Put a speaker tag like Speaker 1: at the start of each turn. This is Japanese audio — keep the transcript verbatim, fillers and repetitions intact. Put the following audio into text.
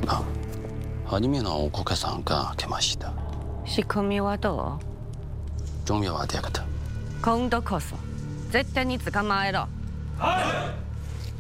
Speaker 1: あ、初めのおこかさんが来ました。
Speaker 2: 仕組みはどう？
Speaker 1: 準備はできた。
Speaker 2: 今度こそ絶対に捕まえろ。
Speaker 3: はい。